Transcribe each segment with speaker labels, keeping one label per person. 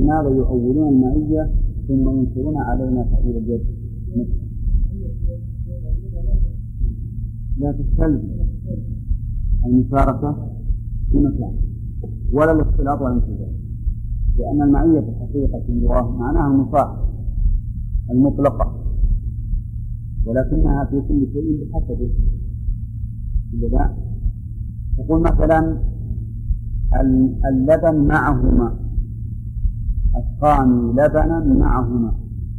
Speaker 1: لماذا يؤولون المعية ثم ينكرون علينا تأويل الجد؟ لا تستلزم المشاركة في مكان ولا الاختلاط ولا الانتزاع، لأن المعية في الحقيقة في اللغة معناها المصاحبة المطلقة، ولكنها في كل شيء بحسبه. لذا تقول مثلا اللبن معهما، أسقاني لبنا معهما،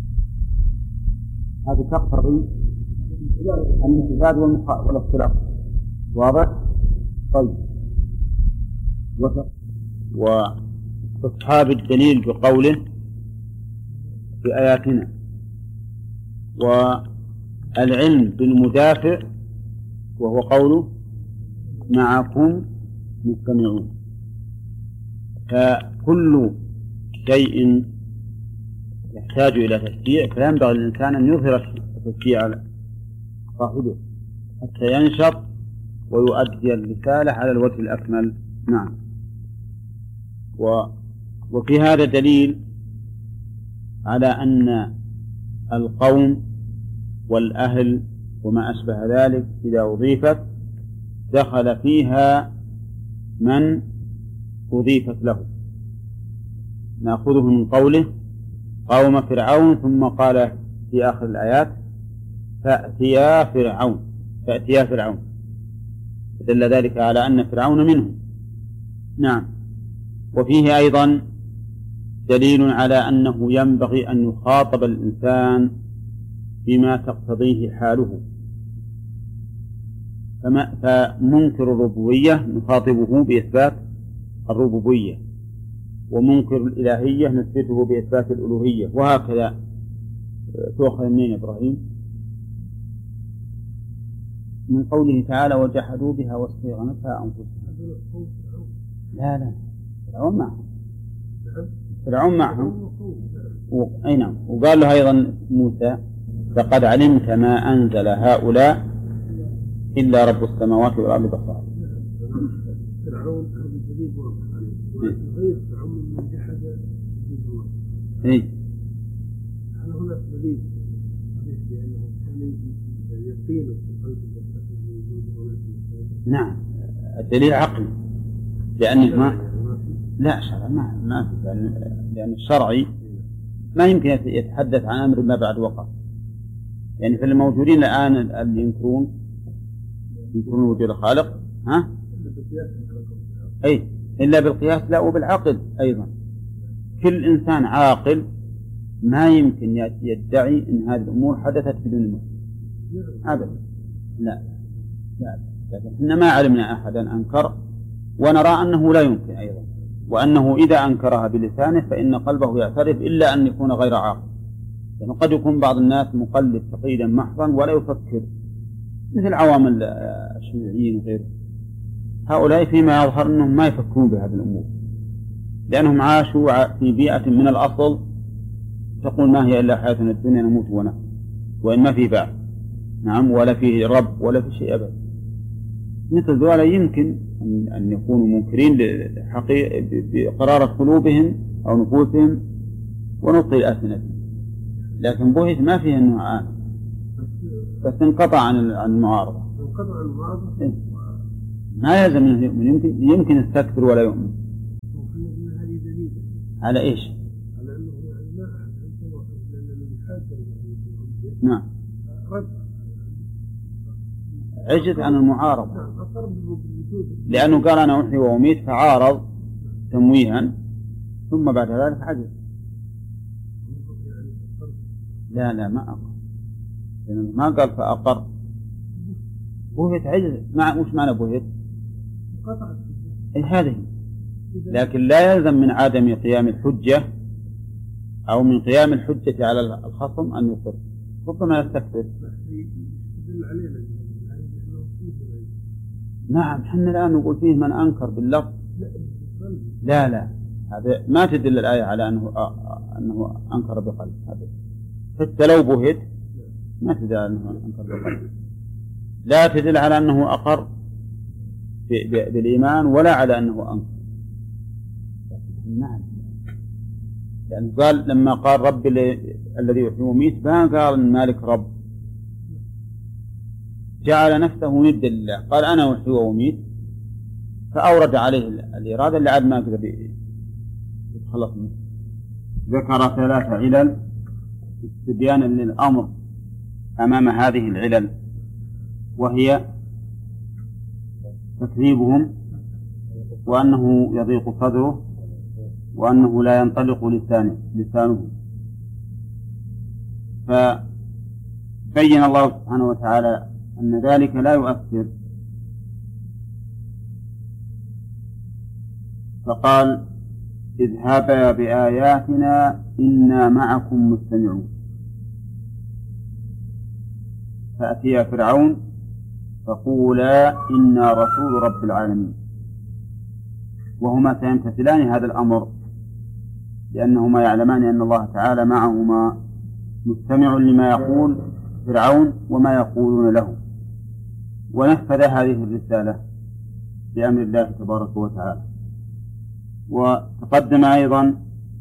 Speaker 1: هذه تقتضي الامتزاج والاختلاط. واضح؟ طيب. واستصحاب الدليل بقوله في آياتنا، والعلم بالمدافع وهو قوله معكم مستمعون. فكل شيء يحتاج إلى تشجيع فينبغي للإنسان أن يظهر التشجيع على صاحبه حتى ينشط ويؤدي الرسالة على الوجه الأكمل. نعم. وفي هذا دليل على أن القوم والأهل وما أشبه ذلك إذا أضيفت دخل فيها من أضيفت له. نأخذه من قوله قوم فرعون، ثم قال في آخر الآيات فأتيا فرعون، دل ذلك على أن فرعون منهم. نعم. وفيه أيضا دليل على أنه ينبغي أن يخاطب الإنسان بما تقتضيه حاله، فمنكر الربوبية نخاطبه بإثبات الربوبية، ومنكر الإلهية نثبته بإثبات الألوهية، وهكذا. تؤخذ منين إبراهيم؟ من قوله تعالى وجحدوا بها واستيقنتها أنفسهم. لا فرعون معهم. أي نعم. وقال له أيضا موسى لقد علمت ما أنزل هؤلاء إلا رب السماوات والأرض بصائر.
Speaker 2: فرعون هذا الدليل واضح عليه، غير فرعون من جحد
Speaker 1: إيه.
Speaker 2: هل هناك دليل بأنه كان يقين في قلب
Speaker 1: نعم. الدليل عقلي، لأنه لا شرع ما في، لأن الشرعي ما يمكن يتحدث عن أمر ما بعد وقع. يعني في الموجودين الآن اللي ينكرون وجود الخالق، أي إلا بالقياس، لا وبالعقل أيضا. كل إنسان عاقل ما يمكن يدعي أن هذه الأمور حدثت بدون موت أبدا. لا لكن ما علمنا أحدا أنكر، ونرى أنه لا يمكن أيضا، وأنه إذا أنكرها بلسانه فإن قلبه يعترف، إلا أن يكون غير عاقل. يعني قد يكون بعض الناس مقلد تقييدا محضا ولا يفكر، مثل عوام الشيوعيين وغيرهم. هؤلاء فيما يظهر أنهم ما يفكرون بهذه الأمور، لأنهم عاشوا في بيئة من الأصل تقول ما هي إلا حياتنا الدنيا نموت ونحن، وإن ما في بعث. نعم. ولا فيه رب ولا في شيء أبدا. مثل ذولا يمكن أن يكونوا منكرين بقرارة قلوبهم أو نفوسهم ونطق ألسنتهم، لكن بوهش ما فيه أنه عام، بس انقطع عن المعارضة. ما يلزم أنه يؤمن، يمكن يستكبر ولا يؤمن. على إيش؟
Speaker 2: على أنه لا أحد
Speaker 1: نعم. عجز عن المعارضة، لأنه قال أنا أحيي وأميت فعارض تمويها، ثم بعد ذلك عجز. لا ما أقر، لأنه ما قال فأقر. بوهت عجز. وش معنى بوهت؟ هذه. لكن لا يلزم من عدم قيام الحجة أو من قيام الحجة على الخصم أن يقر، ربما يستكبر. نعم. حنا الآن نقول فيه من أنكر باللفظ. لا هذا ما تدل الآية على أنه أنكر بقلب. هذا حتى لو بهت ما تدل على أنه أنكر بقلب، لا تدل على أنه أقر بالإيمان ولا على أنه أنكر. نعم. يعني قال لما قال رب الذي يحيي ويميت ما قال إن مالك رب، جعل نفسه ندا لله، قال أنا أحيي وأميت، فأورد عليه الإرادة اللي عاد ما قدر يتخلص منه. ذكر 3 علل استبيانا للأمر أمام هذه العلل، وهي تكذيبهم، وأنه يضيق صدره، وأنه لا ينطلق لسانه. فبين الله سبحانه وتعالى أن ذلك لا يؤثر، فقال اذهبا بآياتنا إنا معكم مستمعون. فأتيا فرعون فقولا إنا رسول رب العالمين، وهما سيمتثلان هذا الأمر لأنهما يعلمان أن الله تعالى معهما مستمع لما يقول فرعون وما يقولون له، ونفذ هذه الرسالة بأمر الله تبارك وتعالى. وتقدم أيضا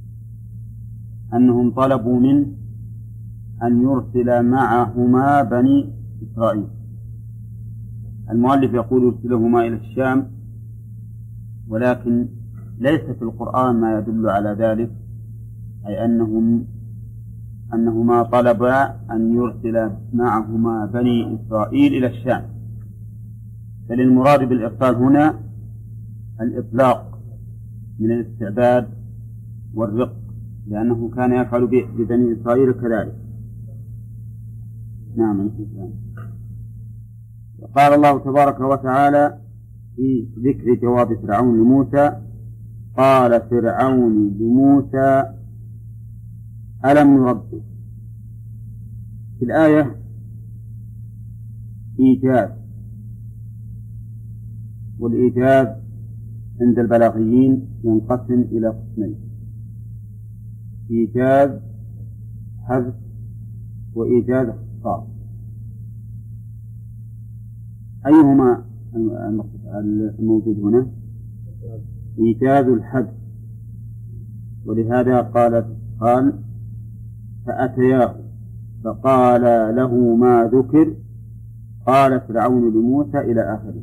Speaker 1: أنهم طلبوا منه أن يرسل معهما بني إسرائيل. المؤلف يقول يرسلهما إلى الشام، ولكن ليس في القرآن ما يدل على ذلك، أي أنهما طلبا أن يرسل معهما بني إسرائيل إلى الشام، بل المراد بالإرسال هنا الإطلاق من الاستعباد والرق، لأنه كان يفعل ببني إسرائيل كذلك. نعم. قال الله تبارك وتعالى في ذكر جواب فرعون لموسى: قال فرعون لموسى ألم نربك. في الآية إيجاز، والإيجاز عند البلاغيين ينقسم إلى قسمين: إيجاز حذف وإيجاز اختصار. أيهما الموجود هنا؟ إيجاز الحذف، ولهذا قال فأتياه فقال له ما ذكر قال فرعون لموسى إلى آخره.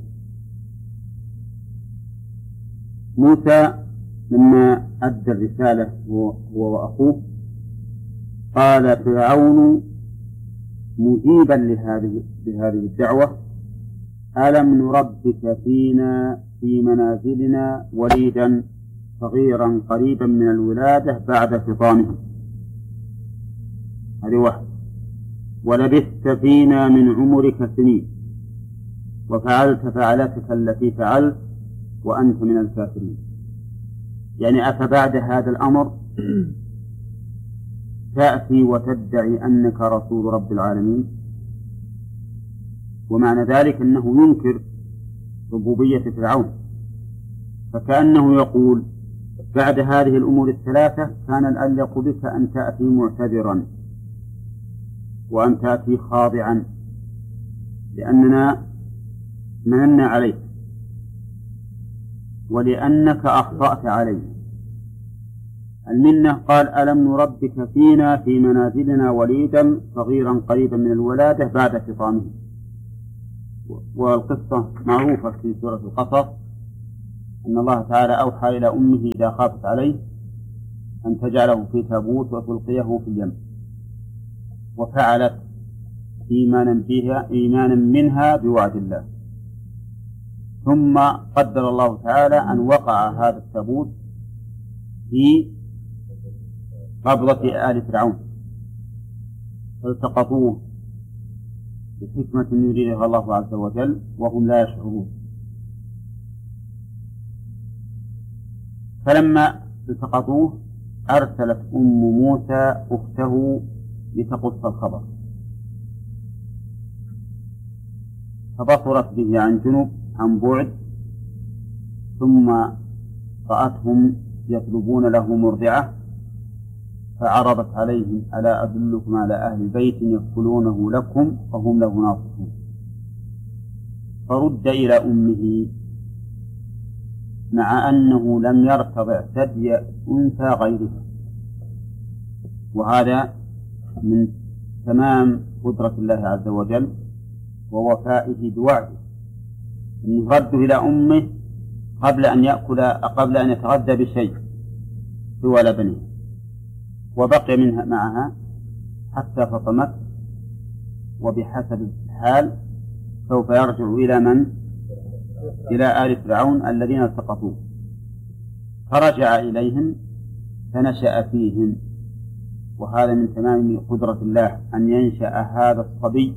Speaker 1: موسى لما أدى الرسالة هو وأخوه قال فرعون مجيبا لهذه الدعوة: ألم نربك فينا في منازلنا وليدا صغيرا قريبا من الولادة بعد فطامه، هذه واحد، ولبثت فينا من عمرك سنين وفعلت فعلتك التي فعلت وأنت من الكافرين. يعني أفبعد هذا الأمر تأتي وتدعي أنك رسول رب العالمين؟ ومعنى ذلك أنه ينكر ربوبية فرعون، فكأنه يقول بعد هذه الأمور الثلاثة كان الأليق بك أن تأتي معتذرا وأن تأتي خاضعا، لأننا مننا عليك ولأنك أخطأت علينا. المنة قال ألم نربك فينا في منازلنا وليدا صغيرا قريبا من الولادة بعد فطامه. والقصة معروفة في سورة القصص أن الله تعالى أوحى إلى أمه إذا خافت عليه أن تجعله في تابوت وتلقيه في اليم، وفعلت إيمانا منها بوعد الله. ثم قدر الله تعالى أن وقع هذا التابوت في قبضة آل فرعون فالتقطوه بحكمة يريدها الله عز وجل وهم لا يشعرون. فلما التقطوه أرسلت أم موسى أخته لتقص الخبر، فبصرت به عن جنب عن بعد، ثم رأتهم يطلبون له مرضعة فعرضت عليهم: ألا أدلكم على أهل بيت يكفلونه لكم وهم له ناصحون. فرد إلى أمه مع أنه لم يرتضع ثدي أنثى غيرها، وهذا من تمام قدرة الله عز وجل ووفائه بوعده، أنه رده إلى أمه قبل أن يتغذى بشيء سوى لبنه، وبقي منها معها حتى فطمت، وبحسب الحال سوف يرجع إلى من؟ إلى آل فرعون الذين التقطوه، فرجع إليهم فنشأ فيهم. وهذا من تمام قدرة الله أن ينشأ هذا الصبي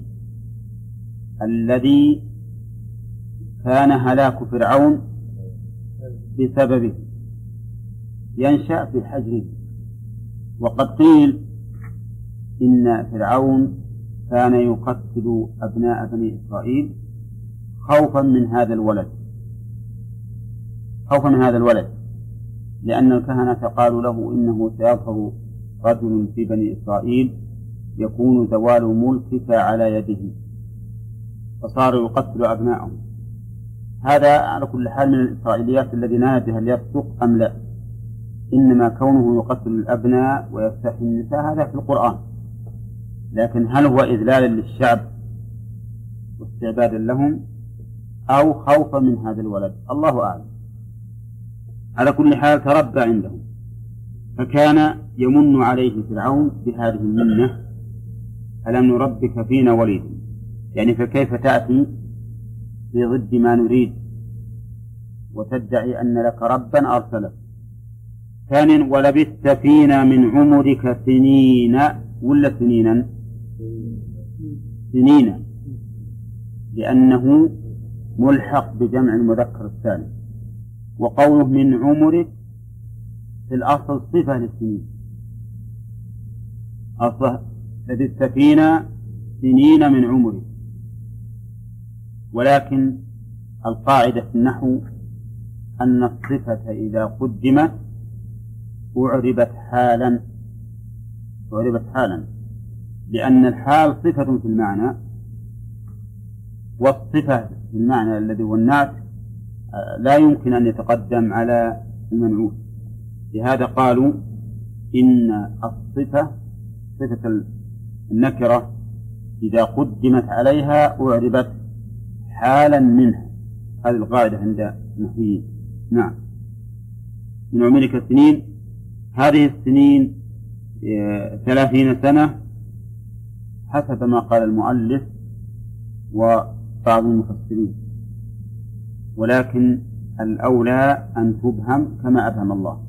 Speaker 1: الذي كان هلاك فرعون بسببه، ينشأ في حجره. وقد قيل إن فرعون كان يقتل أبناء بني إسرائيل خوفا من هذا الولد، لأن الكهنة قالوا له إنه سيظهر رجل في بني إسرائيل يكون زوال ملكك على يده، فصاروا يقتل أبناءهم. هذا على كل حال من الإسرائيليات الذي لا ندري هل يصدق أم لا، إنما كونه يقتل الأبناء ويستحيي النساء هذا في القرآن، لكن هل هو إذلالا للشعب واستعبادا لهم أو خوفا من هذا الولد؟ الله أعلم. على كل حال تربى عندهم، فكان يمن عليه فرعون بهذه المنة: ألم نربك فينا وليدا؟ يعني فكيف تأتي في ضد ما نريد وتدعي أن لك ربا أرسلك؟ ثانيا: ولبثت فينا من عمرك سنين، ولا سنين لأنه ملحق بجمع المذكر الثاني، وقوله من عمرك في الأصل صفة للسنين، أصله لبثت فينا سنين من عمرك، ولكن القاعدة في النحو أن الصفة إذا قدمت أعربت حالا، لأن الحال صفة في المعنى، والصفة في المعنى الذي هو النعت لا يمكن أن يتقدم على المنعوت. لهذا قالوا إن الصفة صفة النكرة إذا قدمت عليها أعربت حالا منها. هذه القاعدة عند النحويين. نعم. من عمرك السنين، هذه السنين 30 سنة حسب ما قال المؤلف وبعض المفسرين، ولكن الأولى أن تبهم كما أبهم الله،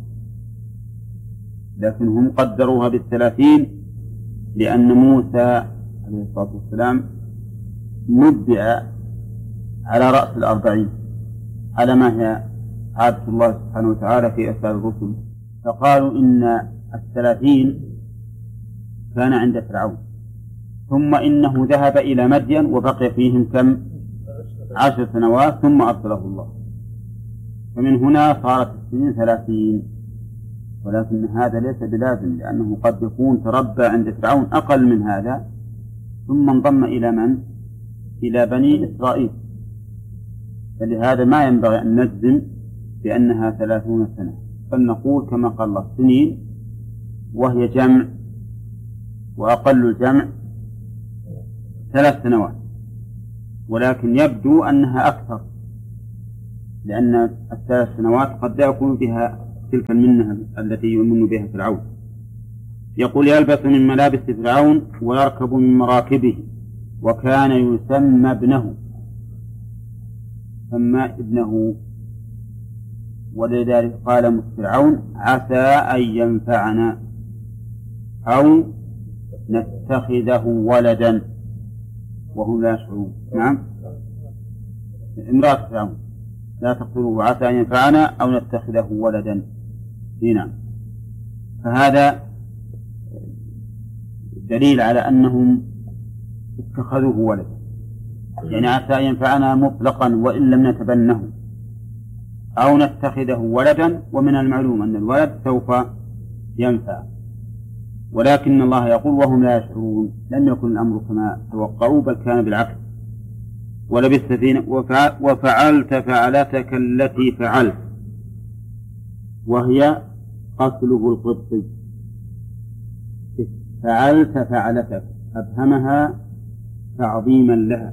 Speaker 1: لكن هم قدروها بال30 لأن موسى عليه الصلاة والسلام نبئ على رأس 40 على ما هي عادة الله سبحانه وتعالى في إرسال الرسل، فقالوا إن 30 كان عند فرعون، ثم إنه ذهب إلى مدين وبقي فيهم كم 10 سنوات ثم أرسله الله، فمن هنا صارت السنين 30. ولكن هذا ليس بلازم، لأنه قد يكون تربى عند فرعون أقل من هذا ثم انضم إلى من؟ إلى بني إسرائيل، فلهذا ما ينبغي أن نجزم بأنها 30 سنة، بل نقول كما قال الله سنين، وهي جمع، وأقل الجمع 3 سنوات، ولكن يبدو أنها أكثر، لأن 3 سنوات قد لا يكون بها تلك المنة التي يمن بها فرعون. يقول: يلبس من ملابس فرعون ويركب من مراكبه، وكان يسمى ابنه، ولذلك قال فرعون: عسى أن ينفعنا أو نتخذه ولدا وهم لا يشعرون. نعم، امرأة فرعون: لا تقتلوه عسى أن ينفعنا أو نتخذه ولدا. هنا فهذا دليل على أنهم اتخذوه ولدا، يعني عسى أن ينفعنا مطلقا وإن لم نتبنه، أو نتخذه ولدا، ومن المعلوم أن الولد سوف ينفع، ولكن الله يقول وهم لا يشعرون. لم يكن الأمر كما توقعوا، بل كان بالعكس. ولبثت فينا وفعلت فعلتك التي فعلت، وهي قتله القبطي فعلت فعلتك أبهمها تعظيما لها،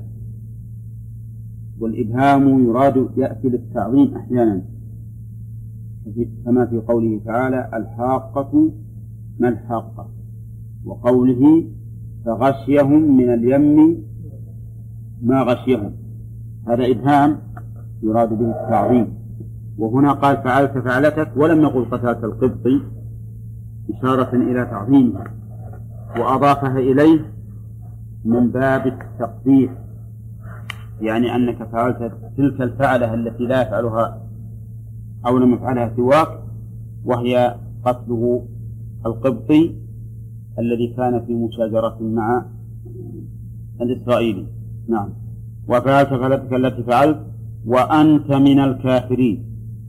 Speaker 1: والإبهام يراد يأتي للتعظيم أحيانا، كما في قوله تعالى الحاقة ما الحاقة، وقوله فغشيهم من اليم ما غشيهم، هذا إبهام يراد به التعظيم. وهنا قال فعلت فعلتك ولم يقل قتلت القبطي إشارة إلى تعظيمها، وأضافها إليه من باب التقبيح، يعني أنك فعلت تلك الفعلة التي لا يفعلها أو لم يفعلها سواك، وهي قتله القبطي الذي كان في مشاجرة مع الإسرائيلي. نعم. وفعلت فعلتك التي فعلت وأنت من الكافرين.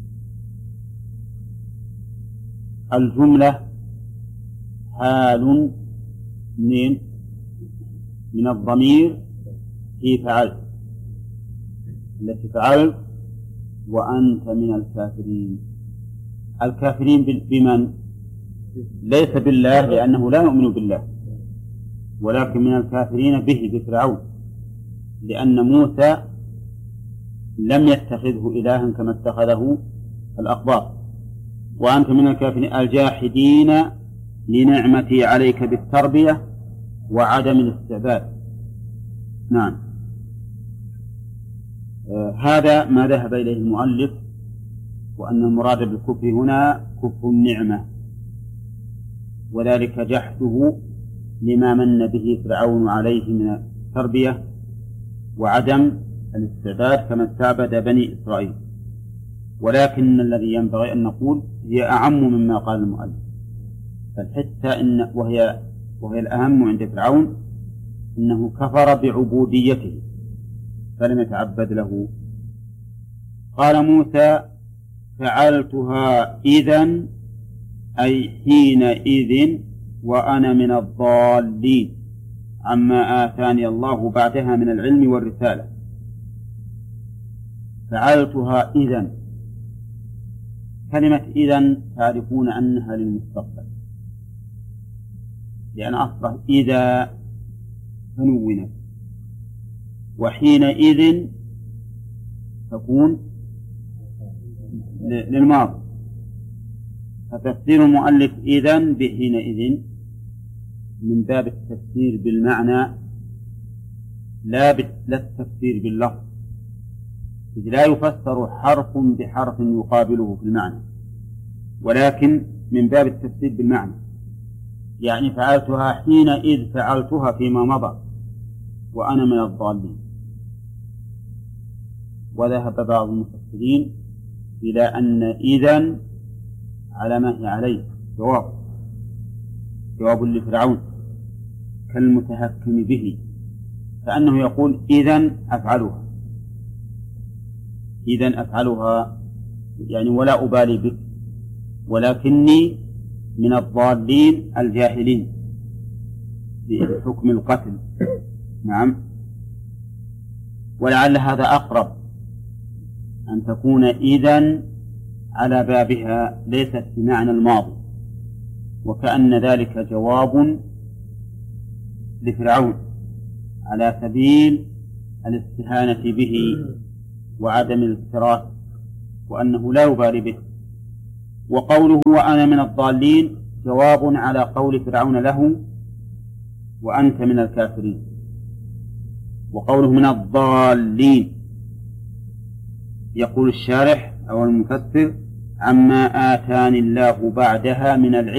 Speaker 1: الجملة حال من الضمير في فعلت التي فعلت وأنت من الكافرين. الكافرين بمن؟ ليس بالله لأنه لا يؤمن بالله، ولكن من الكافرين به بفرعون، لأن موسى لم يتخذه إلها كما اتخذه الأقباط. وأنت من الكافرين الجاحدين لنعمتي عليك بالتربية وعدم الاستعباد. نعم. هذا ما ذهب إليه المؤلف، وأن المراد بالكفر هنا كفر النعمة، وذلك جحده لما من به فرعون عليه من التربية وعدم الاستعباد كما استعبد بني إسرائيل. ولكن الذي ينبغي أن نقول هي أعم مما قال المؤلف، فالحتى وهي الأهم عند فرعون أنه كفر بعبوديته فلم يتعبد له. قال موسى فعلتها إذن أي حينئذ وأنا من الضالين عما آتاني الله بعدها من العلم والرسالة. فعلتها إذن، كلمة إذن تعرفون أنها للمستقبل، لأن أصله إذا تنونت، وحينئذ تكون للماضي، فتفسير المؤلف إذن بحينئذ من باب التفسير بالمعنى لا التفسير باللفظ، إذ لا يفسر حرف بحرف يقابله في المعنى، ولكن من باب التفسير بالمعنى، يعني فعلتها حينئذ فعلتها فيما مضى وأنا من الضالين. وذهب بعض المفسرين إلى أن إذن على ما هي عليه جواب لفرعون كالمتهكم به، فأنه يقول إذن أفعلها يعني ولا أبالي بك، ولكني من الضالين الجاهلين بحكم القتل. نعم. ولعل هذا أقرب أن تكون إذن على بابها ليست بمعنى الماضي، وكأن ذلك جواب لفرعون على سبيل الاستهانة به وعدم الاكتراث، وأنه لا يبالي به. وقوله وأنا من الضالين جواب على قول فرعون له وأنت من الكافرين. وقوله من الضالين يقول الشارح أو المفسر عما آتاني الله بعدها من العلم